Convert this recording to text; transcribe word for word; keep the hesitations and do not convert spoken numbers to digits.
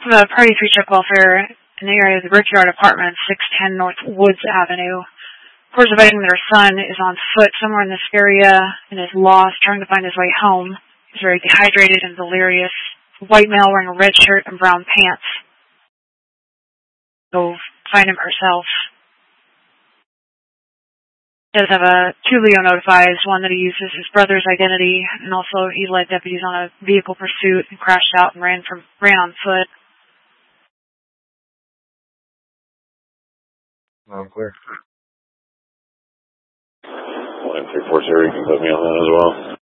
From the Party three Chuck Welfare in the area of the Brickyard Apartments, six ten North Woods Avenue. Reports of that their son is on foot somewhere in this area and is lost, trying to find his way home. He's very dehydrated and delirious. A white male wearing a red shirt and brown pants. Go find him herself. He does have a two Leo notifies, one that he uses his brother's identity, and also he led deputies on a vehicle pursuit and crashed out and ran from ran on foot. I'm clear. one three four zero, you can put me on that as well.